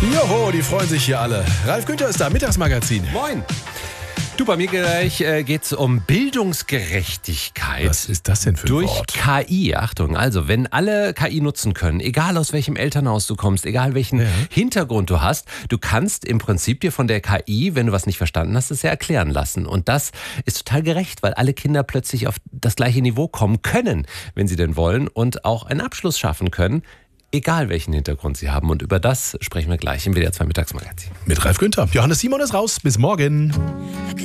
Joho, die freuen sich hier alle. Ralf Günther ist da, Mittagsmagazin. Moin. Du, bei mir gleich geht es um Bildungsgerechtigkeit. Was ist das denn für ein durch Wort? KI. Achtung, also wenn alle KI nutzen können, egal aus welchem Elternhaus du kommst, egal welchen Hintergrund du hast, du kannst im Prinzip dir von der KI, wenn du was nicht verstanden hast, es ja erklären lassen. Und das ist total gerecht, weil alle Kinder plötzlich auf das gleiche Niveau kommen können, wenn sie denn wollen, und auch einen Abschluss schaffen können, egal welchen Hintergrund sie haben. Und über das sprechen wir gleich im WDR 2 Mittagsmagazin. Mit Ralf Günther. Johannes Simon ist raus. Bis morgen.